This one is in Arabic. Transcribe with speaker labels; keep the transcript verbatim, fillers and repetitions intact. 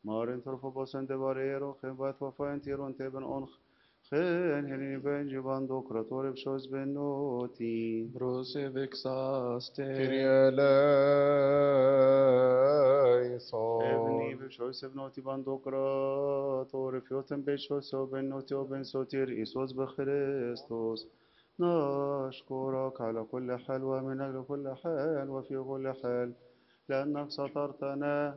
Speaker 1: Marin turfobosen de barero, gebat wafaentiron teben onch. Gen helini ben jiban dokratorib shoz ben noti.
Speaker 2: Brose vexaste.
Speaker 3: Kyrie
Speaker 1: Evni
Speaker 3: eleison.
Speaker 1: b'shois evnoti ban dokratorib yotem b'shois o ben noti o ben sotir isos b'Christos. نشكرك على كل حال ومن أجل كل حال وفي كل حال لأنك سترتنا